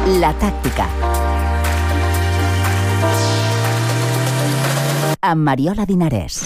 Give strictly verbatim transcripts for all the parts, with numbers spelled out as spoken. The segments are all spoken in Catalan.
La tàctica. Amb Mariola Dinarès.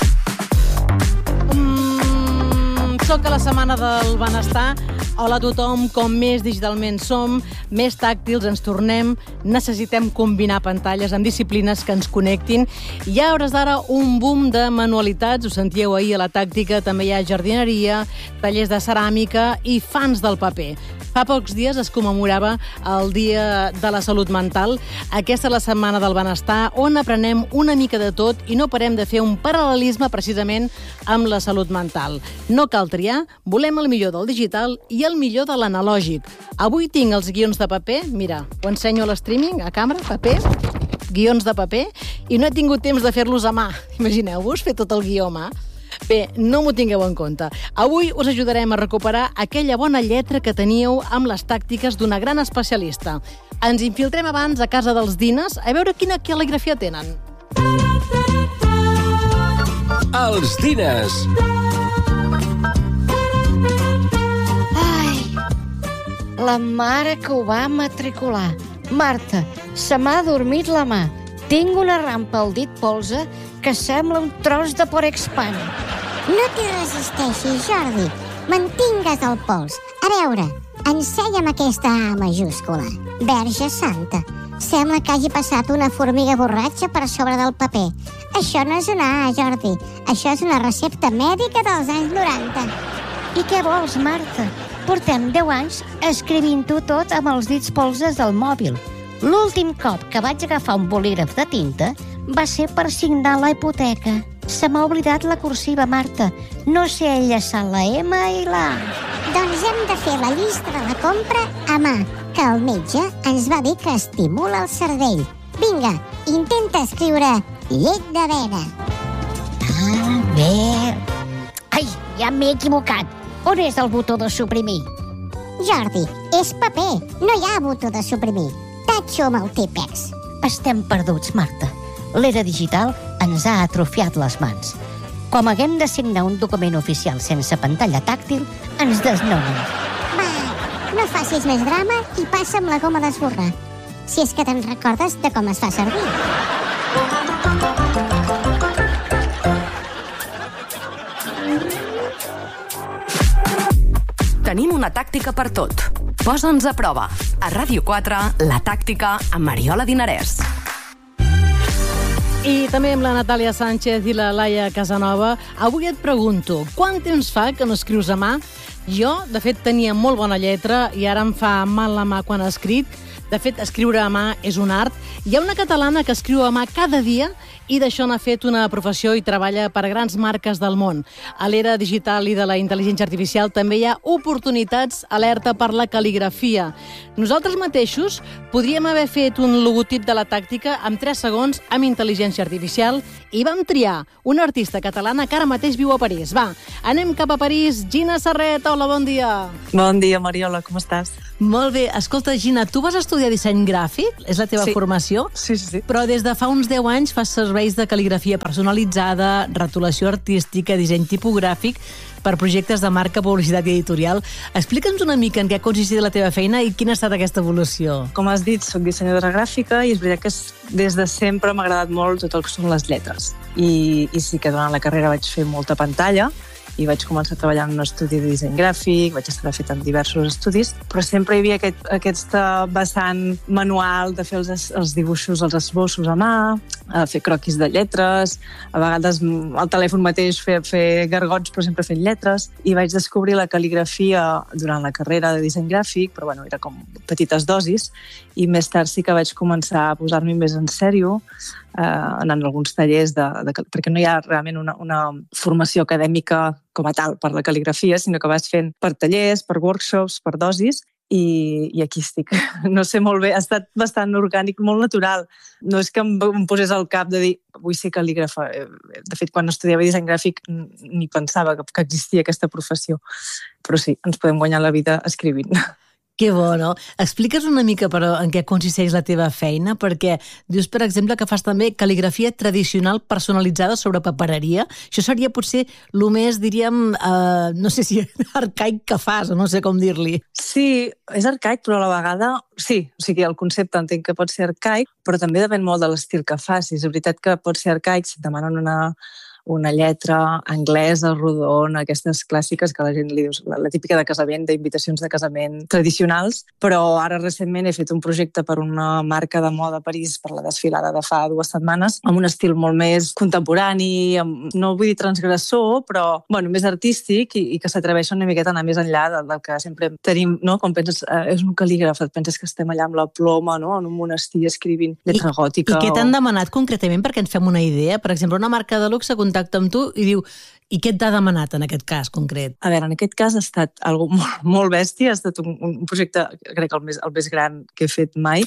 Mm, soc a la setmana del benestar. Hola a tothom, com més digitalment som, més tàctils ens tornem, necessitem combinar pantalles amb disciplines que ens connectin. Hi ha, a hores d'ara, un boom de manualitats, ho sentíeu ahir a la tàctica, també hi ha jardineria, tallers de ceràmica i fans del paper. Fa pocs dies es commemorava el Dia de la Salut Mental. Aquesta és la Setmana del Benestar, on aprenem una mica de tot i no parem de fer un paral·lelisme precisament amb la salut mental. No cal triar, volem el millor del digital i el millor de l'analògic. Avui tinc els guions de paper, mira, ho ensenyo a l'streaming, a càmera, paper, guions de paper, i no he tingut temps de fer-los a mà. Imagineu-vos fer tot el guió a mà. Bé, no m'ho tingueu en compte. Avui us ajudarem a recuperar aquella bona lletra que teníeu amb les tàctiques d'una gran especialista. Ens infiltrem abans a casa dels Dines a veure quina cal·ligrafia tenen. Els Dines. Ai, la mare que ho va matricular. Marta, se m'ha adormit la mà. Tinc una rampa al dit polze que sembla un tros de porexpan. No t'hi resisteixis, Jordi. Mantingues el pols. A veure, ensenya'm aquesta A majúscula. Verge Santa. Sembla que hagi passat una formiga borratxa per sobre del paper. Això no és una A, Jordi. Això és una recepta mèdica dels anys noranta. I què vols, Marta? Portem deu anys escrivint-ho tot amb els dits polzes del mòbil. L'últim cop que vaig agafar un bolígraf de tinta va ser per signar la hipoteca. Se m'ha oblidat la cursiva, Marta. No sé enllaçar la M i la A. Doncs hem de fer la llista de la compra a mà, que el metge ens va dir que estimula el cervell. Vinga, intenta escriure llet d'avena. A ver... Ai, ja m'he equivocat. On és el botó de suprimir? Jordi, és paper. No hi ha botó de suprimir. Tatxo amb el típex. Estem perduts, Marta. L'era digital ens ha atrofiat les mans. Com haguem de signar un document oficial sense pantalla tàctil, ens desnonen. Va, no facis més drama i passa'm la goma d'esborrar. Si és que te'n recordes de com es fa servir. Tenim una tàctica per tot. Posa'ns a prova. A Ràdio quatre, La tàctica amb Mariola Dinarès. I també amb la Natàlia Sánchez i la Laia Casanova. Avui et pregunto, quant temps fa que no escrius a mà? Jo, de fet, tenia molt bona lletra i ara em fa mal la mà quan he escrit. De fet, escriure a mà és un art. Hi ha una catalana que escriu a mà cada dia i d'això n'ha fet una professió i treballa per a grans marques del món. A l'era digital i de la intel·ligència artificial també hi ha oportunitats alerta per la cal·ligrafia. Nosaltres mateixos podríem haver fet un logotip de la tàctica amb tres segons amb intel·ligència artificial i vam triar una artista catalana que ara mateix viu a París. Va, anem cap a París. Gina Serret, hola, bon dia. Bon dia, Mariola, com estàs? Molt bé. Escolta, Gina, tu vas estudiar disseny gràfic? És la teva sí. formació? Sí, sí, sí. Però des de fa uns deu anys fas serveis de cal·ligrafia personalitzada, retolació artística, disseny tipogràfic per projectes de marca, publicitat i editorial. Explica'ns una mica en què ha consistit la teva feina i quina ha estat aquesta evolució. Com has dit, soc dissenyadora gràfica i és veritat que des de sempre m'ha agradat molt tot el que són les lletres. I, i sí que durant la carrera vaig fer molta pantalla i vaig començar a treballar en un estudi de disseny gràfic, vaig estar fet en diversos estudis, però sempre hi havia aquest, aquesta vessant manual de fer els, els dibuixos, els esbossos a mà, a fer croquis de lletres, a vegades al telèfon mateix fer, fer gargots, però sempre fent lletres, i vaig descobrir la cal·ligrafia durant la carrera de disseny gràfic, però bueno, era com petites dosis, i més tard sí que vaig començar a posar-m'hi més en sèrio, eh, anant a alguns tallers, de, de, perquè no hi ha realment una, una formació acadèmica com a tal per la cal·ligrafia, sinó que vas fent per tallers, per workshops, per dosis, i, i aquí estic. No sé molt bé, ha estat bastant orgànic, molt natural. No és que em, em posés al cap de dir vull ser cal·lígrafa. De fet, quan estudiava disseny gràfic ni pensava que, que existia aquesta professió. Però sí, ens podem guanyar la vida escrivint. Que bo, no? Explica'ns una mica, però, en què consisteix la teva feina, perquè dius, per exemple, que fas també cal·ligrafia tradicional personalitzada sobre papereria. Això seria potser el més, diríem, eh, no sé si arcaic que fas, o no sé com dir-li. Sí, és arcaic, però a la vegada sí. O sigui, el concepte entenc que pot ser arcaic, però també depèn molt de l'estil que facis. És veritat que pot ser arcaic si et demanen una... una lletra anglesa, rodona, aquestes clàssiques que la gent li diu, la, la típica de casament, d'invitacions de casament tradicionals, però ara recentment he fet un projecte per una marca de moda a París per la desfilada de fa dues setmanes, amb un estil molt més contemporani, amb, no vull dir transgressor, però bueno, més artístic i, i que s'atreveixen una miqueta a anar més enllà del, del que sempre tenim, no? Quan penses, eh, és un cal·lígraf, et penses que estem allà amb la ploma, no? En un monestir escrivint lletra I, gòtica. I què t'han o... demanat concretament perquè ens fem una idea? Per exemple, una marca de luxe contacta amb tu i diu, i què t'ha demanat en aquest cas concret? A veure, en aquest cas ha estat algo molt, molt bèstia, ha estat un, un projecte, crec que el més, el més gran que he fet mai,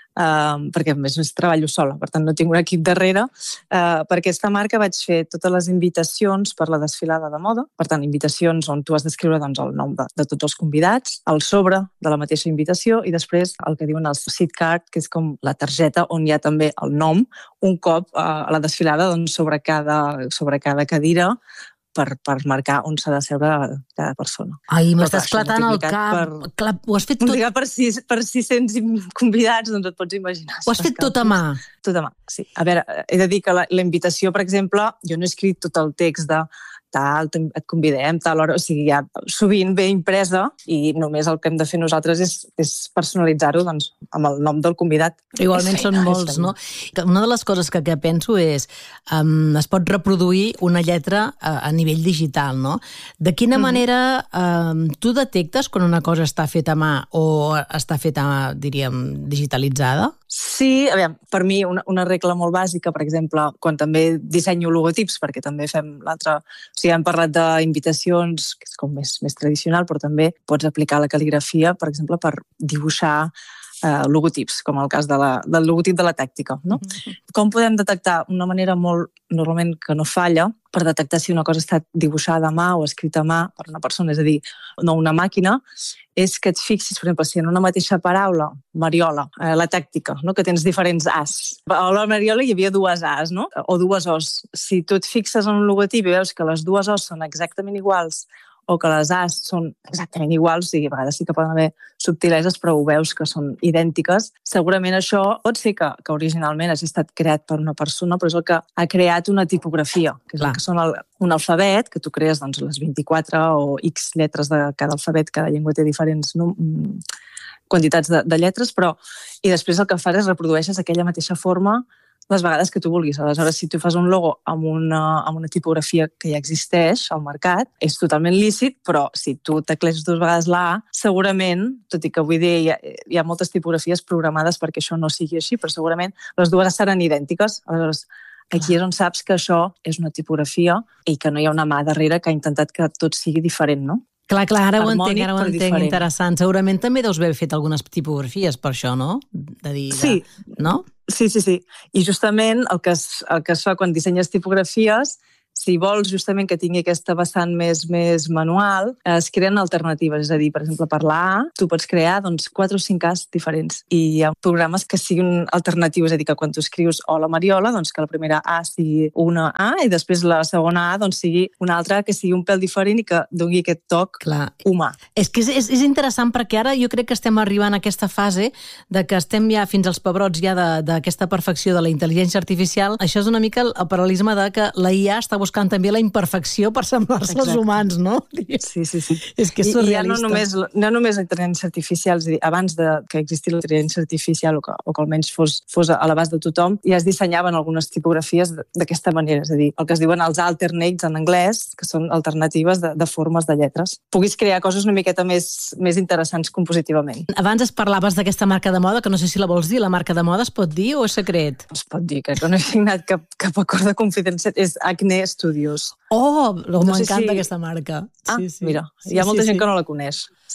Uh, perquè a més treballo sola, per tant no tinc un equip darrere. Uh, per aquesta marca vaig fer totes les invitacions per la desfilada de moda, per tant invitacions on tu has d'escriure doncs, el nom de, de tots els convidats, el sobre de la mateixa invitació i després el que diuen el seat card, que és com la targeta on hi ha també el nom, un cop uh, a la desfilada doncs, sobre, cada, sobre cada cadira per, per marcar on s'ha de seure cada persona. Ai, m'està esclatant el cap. Per, Clar, ho has fet tot... Per, sis, per sis-cents convidats, doncs et pots imaginar. Ho has fet tot a mà. Tot a mà, sí. A veure, he de dir que la, la invitació, per exemple, jo no he escrit tot el text de tal, et convidem, tal hora, o sigui, ja sovint ve impresa i només el que hem de fer nosaltres és, és personalitzar-ho doncs, amb el nom del convidat. Igualment són molts, no? Una de les coses que, que penso és um, es pot reproduir una lletra a, a nivell digital, no? De quina mm-hmm. manera um, tu detectes quan una cosa està feta a mà o està feta, diríem, digitalitzada? Sí, a veure, per mi una, una regla molt bàsica, per exemple, quan també dissenyo logotips, perquè també fem l'altre... O sigui, hem parlat d'invitacions, que és com més, més tradicional, però també pots aplicar la cal·ligrafia, per exemple, per dibuixar eh, logotips, com el cas de la, del logotip de la tàctica. No? Mm-hmm. Com podem detectar? Una manera molt, normalment, que no falla, per detectar si una cosa ha estat dibuixada a mà o escrita a mà per una persona, és a dir, no una màquina, és que et fixis, per exemple, si en una mateixa paraula, Mariola, eh, la tàctica, no? Que tens diferents As. A la Mariola hi havia dues As, no? O dues Os. Si tu et fixes en un logotip i veus que les dues Os són exactament iguals o que les As són exactament iguals, o sigui, a vegades sí que poden haver subtileses, però ho veus que són idèntiques, segurament això pot ser que, que originalment hagi estat creat per una persona, però és el que ha creat una tipografia, que és el que són el, un alfabet, que tu crees doncs, les vint-i-quatre o X lletres de cada alfabet, cada llengua té diferents no, quantitats de, de lletres, però i després el que fas és reprodueixes aquella mateixa forma les vegades que tu vulguis. Aleshores, si tu fas un logo amb una, amb una tipografia que ja existeix al mercat, és totalment lícit, però si tu tecleges dues vegades la A, segurament, tot i que avui dia hi ha, hi ha moltes tipografies programades perquè això no sigui així, però segurament les dues seran idèntiques. Aleshores, aquí és on saps que això és una tipografia i que no hi ha una mà darrere que ha intentat que tot sigui diferent, no? Clar, clar, ara harmònic, ho entenc, ara ho entenc, diferent. Interessant. Segurament també deus haver fet algunes tipografies per això, no? De dir, de... Sí. No? Sí, sí, sí. I justament el que es, el que es fa quan dissenyes tipografies, si vols justament que tingui aquesta vessant més, més manual, es creen alternatives. És a dir, per exemple, per la A, tu pots crear doncs, quatre o cinc As diferents. I hi ha programes que siguin alternatius. És a dir, que quan tu escrius Hola Mariola, doncs que la primera A sigui una A i després la segona A doncs, sigui una altra que sigui un pèl diferent i que doni aquest toc Clar. humà. És que és, és, és interessant perquè ara jo crec que estem arribant a aquesta fase de que estem ja fins als pebrots ja d'aquesta perfecció de la intel·ligència artificial. Això és una mica el paral·lelisme de que la I A està buscant també la imperfecció per semblar-se als humans, no? Sí, sí, sí. És que és surrealista. I ja no només, no només la intel·ligència artificial, és a dir, abans de que existís la intel·ligència artificial o que, o que almenys fos, fos a l'abast de tothom, ja es dissenyaven algunes tipografies d'aquesta manera, és a dir, el que es diuen els alternates en anglès, que són alternatives de, de formes de lletres. Puguis crear coses una miqueta més, més interessants compositivament. Abans es parlaves d'aquesta marca de moda, que no sé si la vols dir, la marca de moda es pot dir o és secret? Es pot dir, crec que no he signat cap, cap acord de confidencialitat, és Acne Studios. Oh, no m'encanta si... aquesta marca. Ah, sí, sí. mira, sí, hi ha molta sí, gent sí. que no la coneix. Sí.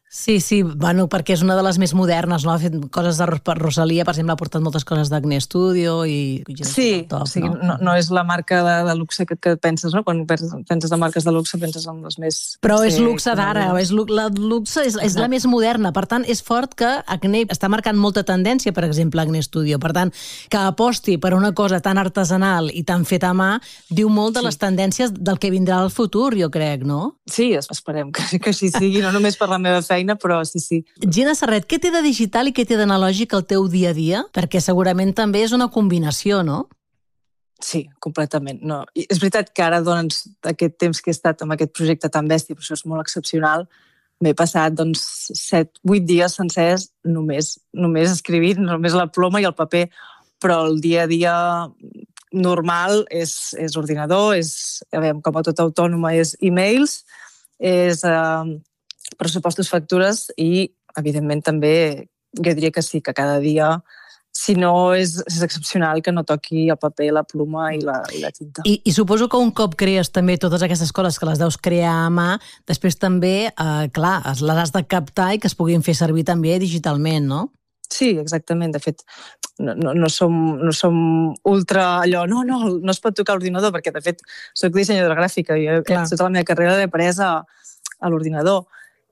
Sí, sí, bueno, perquè és una de les més modernes, no? Ha fet coses de Rosalía, per exemple, ha portat moltes coses d'Acne Studio i... Sí, top, o sigui, no? no, no és la marca de, de luxe que, que penses, no? Quan penses en marques de luxe penses en les més... Però sí, és luxe d'ara, és, la luxe és, és la més moderna, per tant, és fort que Acne està marcant molta tendència, per exemple, Acne Studio, per tant, que aposti per una cosa tan artesanal i tan feta a mà, diu molt de Sí. les tendències del que vindrà al futur, jo crec, no? Sí, esperem que, que així sigui, no només per la meva feina, però sí, sí. Gina Serret, què té de digital i què té d'analògic al teu dia a dia? Perquè segurament també és una combinació, no? Sí, completament. No. I és veritat que ara, doncs, aquest temps que he estat amb aquest projecte tan bèstia, però això és molt excepcional, m'he passat, doncs, set, vuit dies sencers només, només escrivint, només la ploma i el paper, però el dia a dia normal és, és ordinador, és, a veure, com a tot autònoma, és e-mails, és eh, pressupostos, factures i, evidentment, també jo diria que sí, que cada dia, si no és, és excepcional que no toqui el paper, la pluma i la, i la tinta. I, I suposo que un cop crees també totes aquestes coses que les deus crear a mà, després també, eh, clar, les has de captar i que es puguin fer servir també digitalment, no? Sí, exactament. De fet, no, no, no, som, no som ultra allò, no, no, no es pot tocar l'ordinador, perquè, de fet, soc dissenyadora gràfica i jo, tota la meva carrera l'he presa a, a l'ordinador.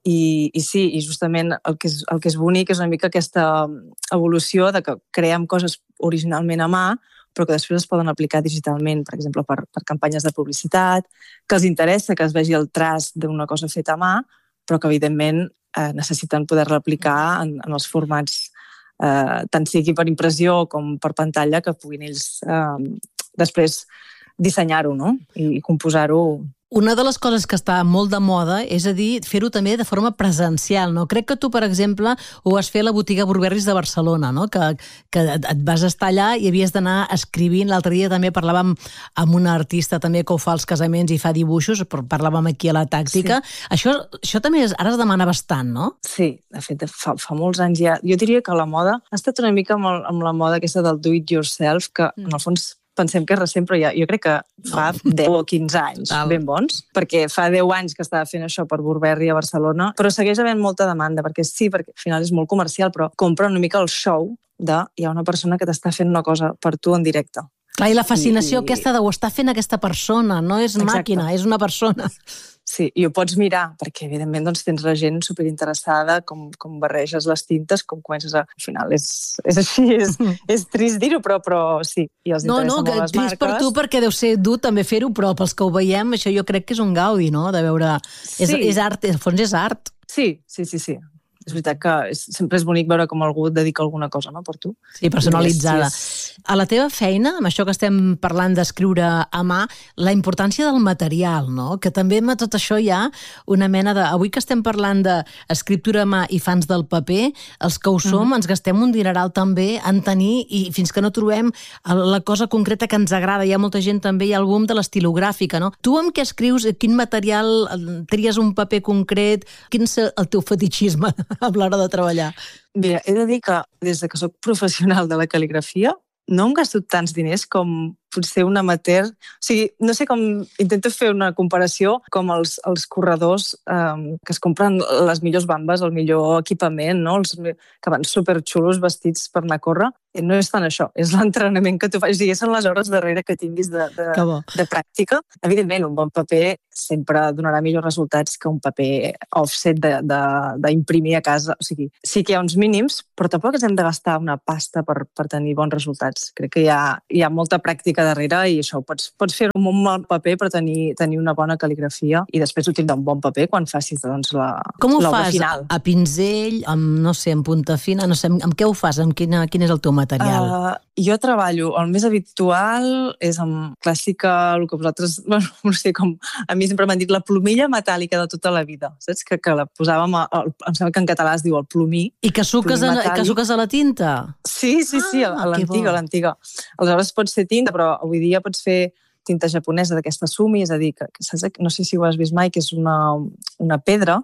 I, I sí, i justament el que, és, el que és bonic és una mica aquesta evolució de que creem coses originalment a mà, però que després es poden aplicar digitalment, per exemple, per, per campanyes de publicitat, que els interessa que es vegi el traç d'una cosa feta a mà, però que, evidentment, eh, necessiten poder-la aplicar en, en els formats Eh, tant sigui per impressió com per pantalla, que puguin ells eh, després dissenyar-ho, no? I composar-ho. Una de les coses que està molt de moda és a dir, fer-ho també de forma presencial, no? Crec que tu, per exemple, ho vas fer a la botiga Burberrys de Barcelona, no? Que, que et vas estar allà i havies d'anar escrivint. L'altre dia també parlàvem amb una artista també que ho fa als casaments i fa dibuixos, parlàvem aquí a la Tàctica. Sí. Això, això també és, ara es demana bastant, no? Sí, de fet, fa, fa molts anys ja. Jo diria que la moda ha estat una mica amb, el, amb la moda aquesta del do it yourself, que mm. en el fons pensem que és recent, però ja, jo crec que fa no. deu o quinze anys Tal. ben bons, perquè fa deu anys que estava fent això per Burberry a Barcelona, però segueix havent molta demanda, perquè sí, perquè al final és molt comercial, però compra una mica el show de hi ha una persona que t'està fent una cosa per tu en directe. Clar, i la fascinació I, aquesta de ho està fent aquesta persona, no és Exacte. màquina, és una persona. Sí, i ho pots mirar, perquè evidentment doncs, tens la gent superinteressada, com, com barreges les tintes, com comences a... Al final és, és així, és, és trist dir-ho, però, però sí, i els no, interessa no, molt les trist marques. Per tu, perquè deu ser dur també fer-ho, però pels que ho veiem, això jo crec que és un gaudi, no?, de veure... Sí. És, és art, al fons és art. Sí, sí, sí, sí. És veritat que és, sempre és bonic veure com algú et dedica alguna cosa, no?, per tu. Sí, personalitzada. Sí, és... A la teva feina, amb això que estem parlant d'escriure a mà, la importància del material, no?, que també amb tot això hi ha una mena de... Avui que estem parlant d'escriptura a mà i fans del paper, els que ho som, mm. ens gastem un dineral també en tenir, i fins que no trobem la cosa concreta que ens agrada. Hi ha molta gent també, hi ha el boom de l'estilogràfica, no? Tu amb què escrius? Quin material? Tries un paper concret? Quin és el teu fetitxisme a l'hora de treballar? Mira, he de dir que des que soc professional de la cal·ligrafia no em gasto tants diners com potser un amateur. O sigui, no sé com... Intento fer una comparació com els, els corredors eh, que es compren les millors bambes, el millor equipament, no? Els que van superxulos vestits per anar a córrer. No és tant això, és l'entrenament que tu fas. O sigui, són les hores darrere que tinguis de, de, de pràctica. Evidentment, un bon paper sempre donarà millors resultats que un paper offset d'imprimir a casa. O sigui, sí que hi ha uns mínims, però tampoc ens hem de gastar una pasta per, per tenir bons resultats. Crec que hi ha, hi ha molta pràctica darrere i això, pots, pots fer un bon mal paper per tenir, tenir una bona cal·ligrafia i després utilitzar un bon paper quan facis doncs, la, Com ho l'obra fas? final. A pinzell, amb, no sé, amb punta fina, no sé, amb què ho fas? Amb quina, quin és el teu material? Uh, jo treballo, el més habitual és amb clàssica, el que vosaltres, bueno, no sé com, a mi sempre m'han dit la plomilla metàl·lica de tota la vida, saps? Que, que la posàvem, a, a, em sembla que en català es diu el plomí. I que suques, en, que suques a la tinta? Sí, sí, sí, ah, a l'antiga, a l'antiga. Aleshores pot ser tinta, però avui dia pots fer tinta japonesa d'aquesta sumi, és a dir, que, saps? No sé si ho has vist mai, que és una, una pedra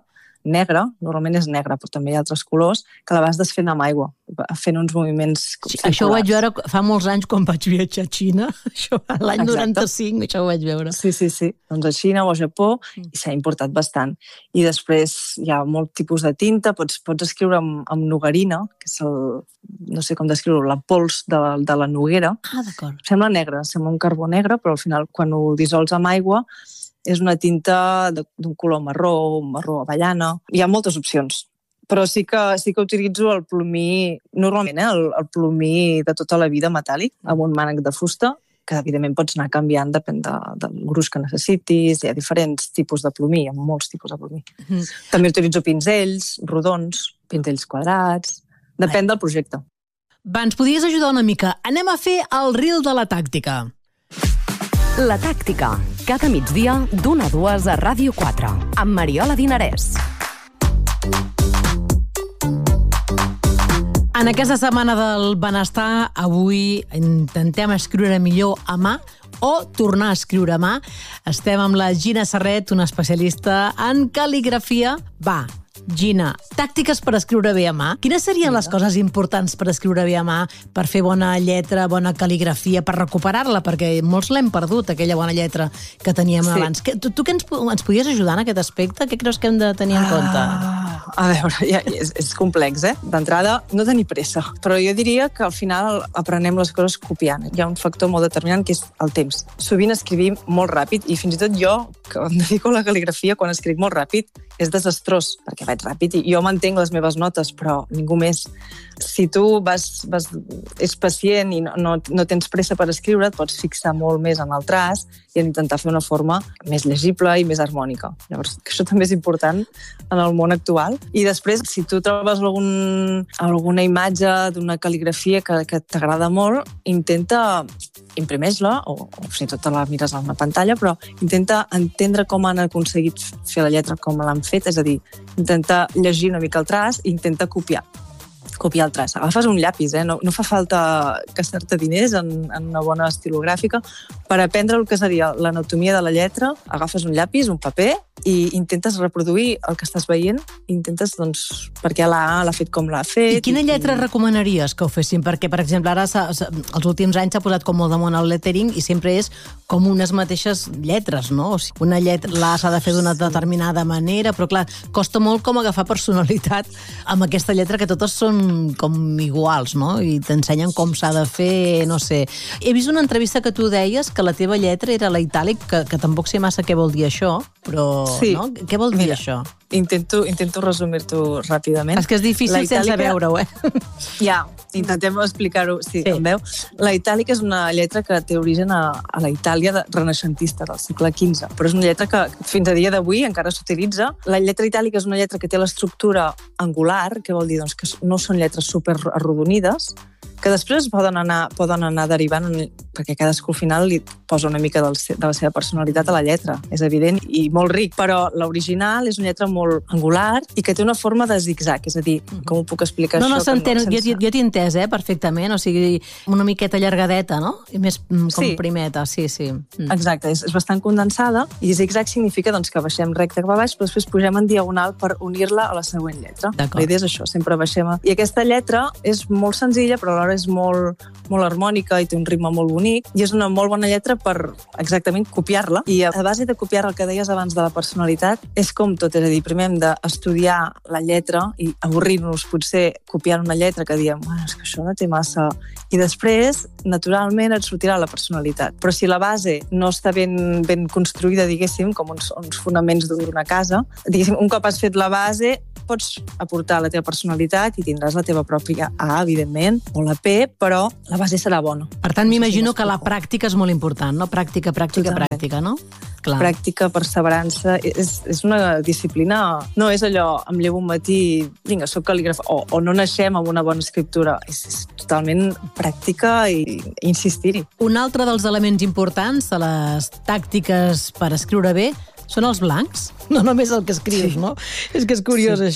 negra, normalment és negra, però també hi ha altres colors, que la vas desfent amb aigua, fent uns moviments sí, circulars. Això ho vaig veure fa molts anys quan vaig viatjar a Xina, això, l'any noranta-cinc, això ho vaig veure. Sí, sí, sí. Doncs a Xina o a Japó mm. i s'ha importat bastant. I després hi ha molt tipus de tinta, pots, pots escriure amb, amb noguerina, que és el, no sé com descriure-ho, la pols de, de la noguera. Ah, d'acord. Sembla negre, sembla un carbó negre, però al final quan ho dissols amb aigua és una tinta d'un color marró, marró avellana. Hi ha moltes opcions, però sí que, sí que utilitzo el plomí, normalment, eh, el, el plomí de tota la vida metàl·lic, amb un mànec de fusta, que evidentment pots anar canviant, depèn de, del gruix que necessitis, hi ha diferents tipus de plomí, hi ha molts tipus de plomí. Mm. També utilitzo pinzells rodons, pinzells quadrats, depèn del projecte. Va, ens podries ajudar una mica. Anem a fer el reel de la tàctica. La tàctica, cada migdia d'una a dues a Ràdio quatre, amb Mariola Dinarès. En aquesta setmana del benestar, avui intentem escriure millor a mà o tornar a escriure a mà. Estem amb la Gina Serret, una especialista en cal·ligrafia. Va, Gina, tàctiques per escriure bé a mà. Quines serien les coses importants per escriure bé a mà, per fer bona lletra, bona cal·ligrafia, per recuperar-la? Perquè molts l'hem perdut, aquella bona lletra que teníem sí. abans. Tu, tu què ens, ens podies ajudar en aquest aspecte? Què creus que hem de tenir en compte? Ah, a veure, ja, és, és complex, eh? D'entrada, no tenir pressa. Però jo diria que al final aprenem les coses copiant. Hi ha un factor molt determinant que és el temps. Sovint escrivim molt ràpid i fins i tot jo, que em dedico a la cal·ligrafia, quan escric molt ràpid, és desastrós, perquè vaig ràpid i jo mantenc les meves notes, però ningú més. Si tu vas, vas, és pacient i no, no, no tens pressa per escriure, et pots fixar molt més en el traç i en intentar fer una forma més llegible i més harmònica. Llavors, això també és important en el món actual. I després, si tu trobes algun, alguna imatge d'una cal·ligrafia que, que t'agrada molt, intenta imprimeix-la, o, o si tot la mires a una pantalla, però intenta entendre com han aconseguit fer la lletra, com l'han fet, és a dir, intenta llegir una mica el traç i intenta copiar. copiar el traç. Agafes un llapis, eh? no, no fa falta gastar-te diners en, en una bona estilogràfica. Per aprendre el que seria l'anatomia de la lletra, agafes un llapis, un paper, i intentes reproduir el que estàs veient, i intentes, doncs, perquè la A l'ha fet com l'ha fet. I quina lletra i... recomanaries que ho fessin? Perquè, per exemple, ara s ha, s ha, els últims anys s'ha posat com molt damunt el lettering i sempre és com unes mateixes lletres, no? O sigui, una lletra, la s'ha de fer d'una determinada manera, però clar, costa molt com agafar personalitat amb aquesta lletra, que totes són com iguals, no? I t'ensenyen com s'ha de fer, no sé. He vist una entrevista que tu deies que la teva lletra era la itàlic, que, que tampoc sé massa què vol dir això, però sí. No? Què vol dir Mira, això? Intento, intento resumir-t'ho ràpidament. És que és difícil itàlica... sense veure-ho, eh? Ja, intentem explicar-ho, sí, sí. En veu. La itàlica és una lletra que té origen a, a la Itàlia renaixentista del segle quinze, però és una lletra que fins a dia d'avui encara s'utilitza. La lletra itàlica és una lletra que té l'estructura angular, que vol dir doncs, que no són lletres super arrodonides, que després poden anar, poden anar derivant, perquè cadascú al final li posa una mica del, de la seva personalitat a la lletra, és evident, i molt ric, però l'original és una lletra molt angular i que té una forma de zigzag, és a dir, com ho puc explicar no, això? No, s'entén, no, sense... jo, jo t'he entès, eh, perfectament, o sigui, una miqueta allargadeta, no? I més com sí. primeta, sí, sí. Mm. Exacte, és, és bastant condensada, i zigzag significa doncs, que baixem recte cap a baix, però després pugem en diagonal per unir-la a la següent lletra. La idea és això, sempre baixem. A... I aquesta lletra és molt senzilla, però alhora és molt, molt harmònica i té un ritme molt bonic, i és una molt bona lletra per exactament copiar-la. I a base de copiar el que deies abans de la personalitat, és com tot, és a dir, primer hem d'estudiar la lletra i avorrir-nos potser copiant una lletra que diem, bueno, és que això no té massa... I després, naturalment, et sortirà la personalitat. Però si la base no està ben, ben construïda, diguéssim, com uns, uns fonaments d'una casa, diguéssim, un cop has fet la base, pots aportar la teva personalitat i tindràs la teva pròpia A, evidentment, o la P, però la base serà bona. Per tant, m'imagino que la pràctica és molt important, no? Pràctica, pràctica, Totalment. pràctica, no? Clar. Pràctica, perseverança, és, és una disciplina, no és allò, em llevo un matí, vinga, soc cal·lígraf, o, o no naixem amb una bona escriptura, és, és totalment pràctica i insistir-hi. Un altre dels elements importants de les tàctiques per escriure bé són els blancs, no només el que escrius, sí. no? És que és curiós, sí. això.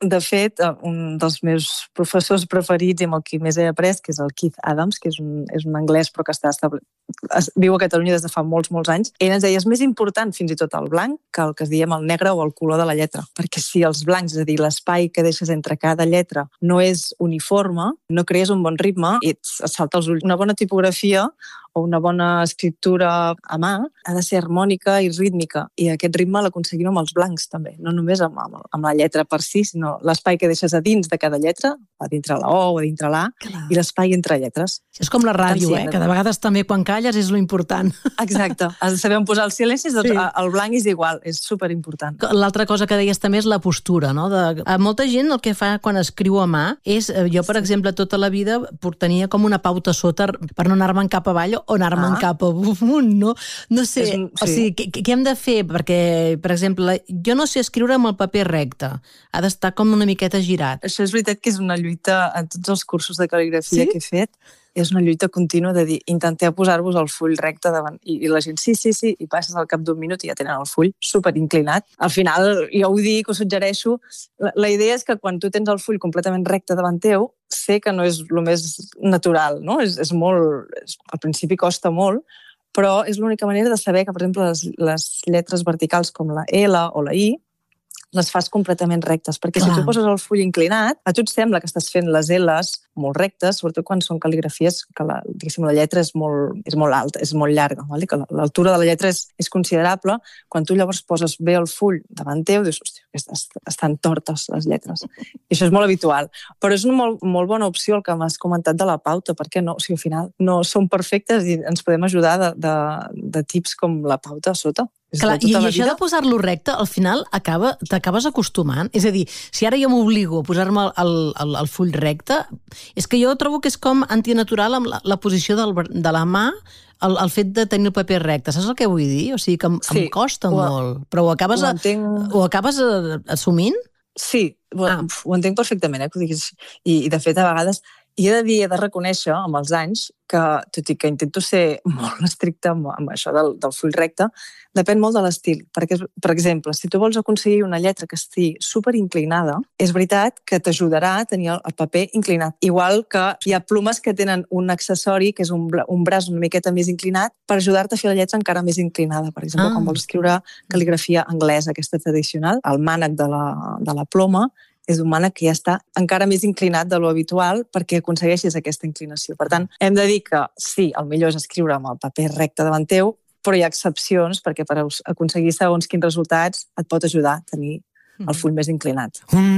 de fet, un dels meus professors preferits i amb el qui més he après, que és el Keith Adams, que és un, és un anglès però que està establit, viu a Catalunya des de fa molts, molts anys, ell ens deia, és més important fins i tot el blanc que el que es diem el negre o el color de la lletra. Perquè si els blancs, és a dir, l'espai que deixes entre cada lletra no és uniforme, no crees un bon ritme i et salta els ulls. Una bona tipografia o una bona escriptura a mà ha de ser harmònica i rítmica. I aquest ritme l'aconseguim amb els blancs, també. No només amb, amb, amb la lletra per si, sinó l'espai que deixes a dins de cada lletra, a dintre la O o a dintre l'A, i l'espai entre lletres. És com la ràdio, eh? Que de vegades també quan calles és lo important. Exacte. Has de saber on posar els silencis, doncs sí. El blanc és igual, és superimportant. L'altra cosa que deies també és la postura, no? De, molta gent el que fa quan escriu a mà és, jo per exemple tota la vida tenia com una pauta sota per no anar-me'n cap avall o anar-me'n ah. cap amunt, no? No sé, és, sí. o sigui, què, què hem de fer? Perquè, per exemple, jo no sé escriure amb el paper recte. Ha d'estar com una miqueta girat. Això és veritat que és una lluita en tots els cursos de cal·ligrafia sí? que he fet. És una lluita contínua de dir, intenteu posar-vos el full recte davant. I, i la gent, sí, sí, sí, i passes al cap d'un minut i ja tenen el full superinclinat. Al final, jo ho dic, ho suggereixo, la, la idea és que quan tu tens el full completament recte davant teu, sé que no és el més natural, no? És, és molt... És, al principi costa molt, però és l'única manera de saber que, per exemple, les, les lletres verticals com la L o la I les fas completament rectes, perquè Clar. Si tu poses el full inclinat, a tu et sembla que estàs fent les L's molt rectes, sobretot quan són cal·ligrafies que la, diguéssim, la lletra és molt, és molt alta, és molt llarga, vale? Que l'altura de la lletra és, és considerable. Quan tu llavors poses bé el full davant teu, dius, hòstia, estan tortes les lletres. I això és molt habitual. Però és una molt, molt bona opció el que m'has comentat de la pauta, perquè no, o sigui, al final no som perfectes i ens podem ajudar de, de, de tips com la pauta a sota. Clar, i això de posar-lo recte, al final acaba, t'acabes acostumant. És a dir, si ara jo m'obligo a posar-me el, el, el full recte, és que jo trobo que és com antinatural amb la, la posició del, de la mà, el, el fet de tenir el paper recte. Saps el que vull dir? O sigui, que em, sí, em costa ho, molt. Però ho acabes, ho entenc... ho acabes assumint? Sí, ho, ah. ho entenc perfectament, eh, que ho diguis. I, I, de fet, a vegades... I he de dir, he de reconèixer, amb els anys, que, tot i que intento ser molt estricta amb, amb això del, del full recte, depèn molt de l'estil. Perquè, per exemple, si tu vols aconseguir una lletra que estigui superinclinada, és veritat que t'ajudarà a tenir el, el paper inclinat. Igual que hi ha plomes que tenen un accessori, que és un, un braç una miqueta més inclinat, per ajudar-te a fer la lletra encara més inclinada. Per exemple, ah. quan vols escriure cal·ligrafia anglesa, aquesta tradicional, el mànec de la, de la ploma, és un mànec que ja està encara més inclinat de lo habitual perquè aconsegueixis aquesta inclinació. Per tant, hem de dir que sí, el millor és escriure amb el paper recte davant teu, però hi ha excepcions perquè per aconseguir segons quins resultats et pot ajudar a tenir el full més inclinat.